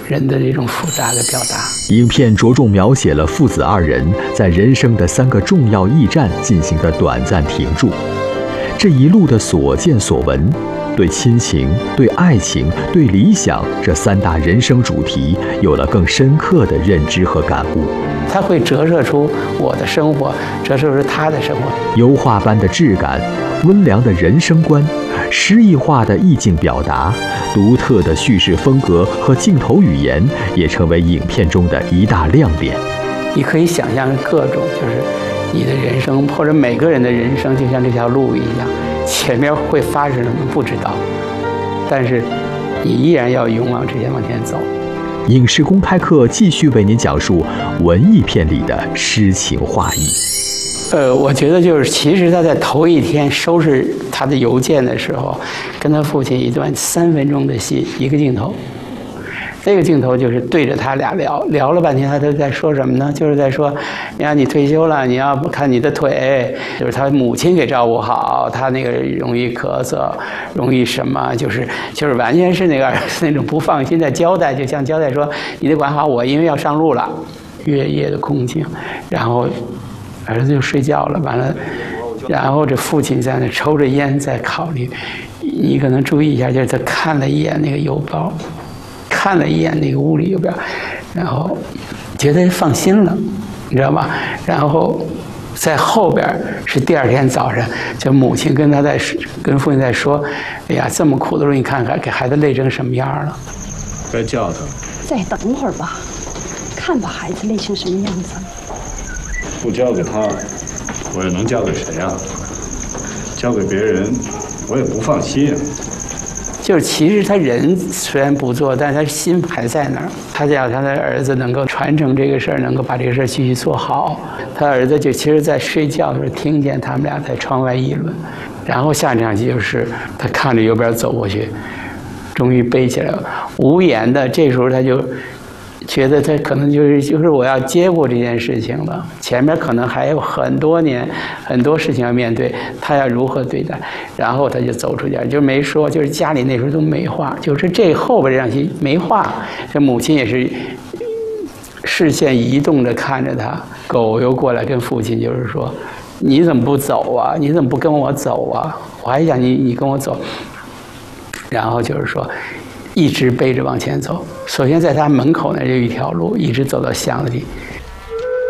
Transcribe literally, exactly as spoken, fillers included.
人的这种复杂的表达。 影片着重描写了父子二人在人生的三个重要驿站进行的短暂停驻，这一路的所见所闻，对亲情、对爱情、对理想这三大人生主题有了更深刻的认知和感悟。 它会折射出我的生活，折射出他的生活。 油画般的质感，温良的人生观，诗意化的意境表达，独特的叙事风格和镜头语言，也成为影片中的一大亮点。 你可以想象各种，就是你的人生，或者每个人的人生，就像这条路一样，前面会发生什么不知道，但是你依然要勇往直前往前走。 影视公开课继续为您讲述文艺片里的诗情画意。 呃，我觉得就是，其实他在头一天收拾他的邮件的时候，跟他父亲一段三分钟的戏，一个镜头。这个镜头就是对着他俩聊，聊了半天，他都在说什么呢？就是在说，你看你退休了，你要不看你的腿，就是他母亲给照顾好，他那个容易咳嗽，容易什么，就是就是完全是那个那种不放心的交代，就像交代说，你得管好我，因为要上路了。月夜的空境，然后儿子就睡觉了，完了，然后这父亲在那抽着烟在考虑，你可能注意一下，就是他看了一眼那个邮包。看了一眼那个屋里邮票，然后觉得放心了，你知道吗？然后在后边是第二天早上，就母亲跟他在跟父亲在说：“哎呀，这么苦的时候，你看看给孩子累成什么样了。” 该叫他。 再等会儿吧，看把孩子累成什么样子。 不交给他，我又能交给谁啊？交给别人，我也不放心啊。 就是其实他人虽然不做，但是他心还在那儿。他想他的儿子能够传承这个事儿，能够把这个事儿继续做好。他儿子就其实在睡觉的时候听见他们俩在窗外议论，然后下场戏就是他看着邮边走过去，终于背起来了，无言的。这时候他就觉得他可能就是就是我要接过这件事情了，前面可能还有很多年很多事情要面对，他要如何对待？然后他就走出去，就没说，就是家里那时候都没话，就是这后边这场戏没话，这母亲也是视线移动着看着他，狗又过来跟父亲就是说，你怎么不走啊？你怎么不跟我走啊？我还想你你跟我走，然后就是说。一直背着往前走，首先在他门口那就一条路，一直走到巷子里，